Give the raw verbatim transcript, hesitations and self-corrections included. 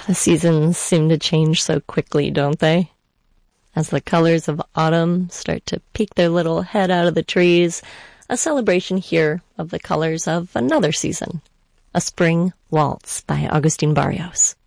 The seasons seem to change so quickly, don't they? As the colors of autumn start to peek their little head out of the trees, a celebration here of the colors of another season. A Spring Waltz by Agustin Barrios.